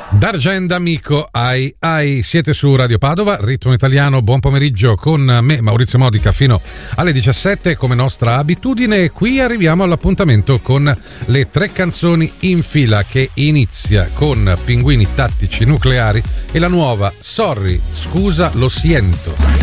D'Argent amico, ai, siete su Radio Padova, Ritmo Italiano, buon pomeriggio con me Maurizio Modica fino alle 17 come nostra abitudine, e qui arriviamo all'appuntamento con le 3 canzoni in fila, che inizia con Pinguini Tattici Nucleari e la nuova Sorry, scusa, lo siento.